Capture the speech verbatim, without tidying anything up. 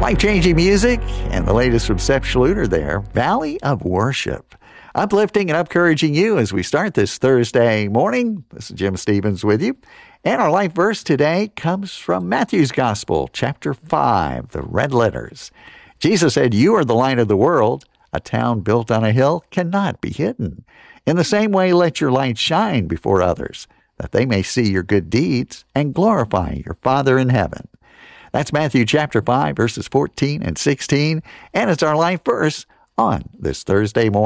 Life-changing music and the latest from Seth Schluter there. Valley of Worship. Uplifting and encouraging you as we start this Thursday morning. This is Jim Stevens with you. And our life verse today comes from Matthew's Gospel, chapter five, the red letters. Jesus said, "You are the light of the world. A town built on a hill cannot be hidden. In the same way, let your light shine before others, that they may see your good deeds and glorify your Father in heaven." That's Matthew chapter five, verses fourteen and sixteen, and it's our life verse on this Thursday morning.